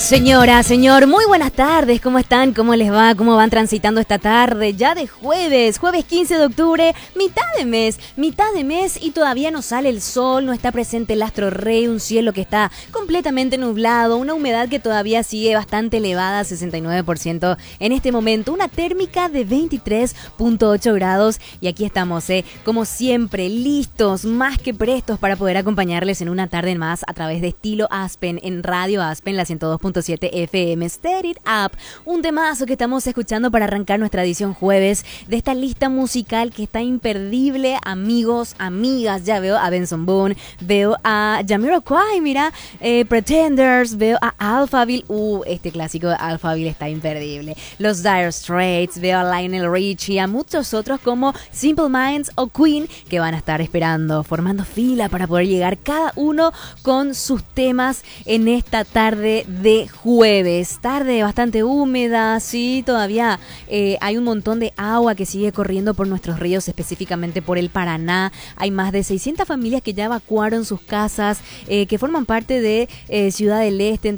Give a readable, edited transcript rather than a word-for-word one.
Señora, señor, muy buenas tardes, ¿cómo están? ¿Cómo les va? ¿Cómo van transitando esta tarde? Ya de jueves 15 de octubre, mitad de mes y todavía no sale el sol, no está presente el astro rey, un cielo que está completamente nublado, una humedad que todavía sigue bastante elevada, 69% en este momento, una térmica de 23.8 grados y aquí estamos, como siempre, listos, más que prestos para poder acompañarles en una tarde más a través de Estilo Aspen en Radio Aspen, la 102.7 FM, Stir It Up, un temazo que estamos escuchando para arrancar nuestra edición jueves de esta lista musical que está imperdible, amigos, amigas, ya veo a Benson Boone, veo a Jamiroquai, mira, Pretenders, veo a Alphaville, este clásico de Alphaville está imperdible, los Dire Straits, veo a Lionel Richie, a muchos otros como Simple Minds o Queen que van a estar esperando, formando fila para poder llegar cada uno con sus temas en esta tarde de jueves, tarde bastante húmeda, sí, todavía hay un montón de agua que sigue corriendo por nuestros ríos, específicamente por el Paraná. Hay más de 600 familias que ya evacuaron sus casas, que forman parte de Ciudad del Este,